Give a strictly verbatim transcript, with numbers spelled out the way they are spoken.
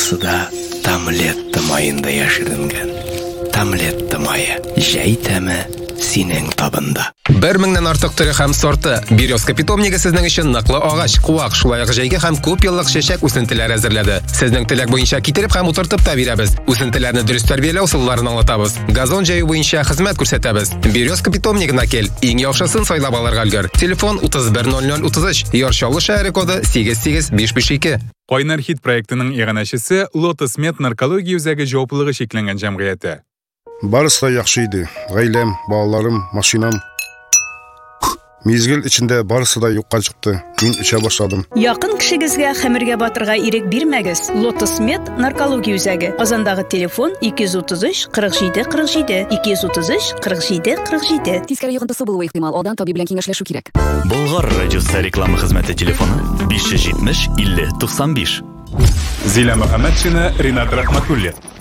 барысы да Тамлетта майында яшеренгән. Тамлетта майы, җәй тәме синең табында. Бер меңнән артык төре һәм сорты. Березка питомнигы сезнең өчен ныклы агач, куак, шулай ук җәйге һәм күп еллык чәчәк үсентеләре әзерләде. Сезнең теләк буенча китереп һәм утыртып та бирәбез. Үсентеләрне дөрес тәрбияләү усулларын аңлатабыз. Газон җәю буенча хезмәт күрсәтәбез. Березка питомнигына кил. Иң яхшысын сайлап алырга өлгер. Телефон утыз бер ноль ноль утыз өч. Яршаулы шәһәре коды сигез сигез биш биш ике. Кайнар хит проектының иганәчесе Lotus Med наркология үзәге җаваплылыгы шикләнгән җәмгыяте. Барысы да яхшы иде. Гаиләм, балаларым, машинам. Мизгел içinde барысы да юкка чыкты. Мин эчә башладым. Якын кешегезгә хәмергә батырга ирек бирмәгез. Lotus Med наркология үзәге. Казандагы телефон ике йөз утыз өч кырык җиде кырык җиде. ике йөз утыз өч кырык җиде кырык җиде. Тискәре йогынтысы булуы ихтимал. Алдан табиб белән киңәшләшү кирәк. Болгар радиосы реклама хезмәте телефоны биш йөз җитмеш илле туксан биш. Зилә Мөхәммәтшина, Ринат Рахматуллин.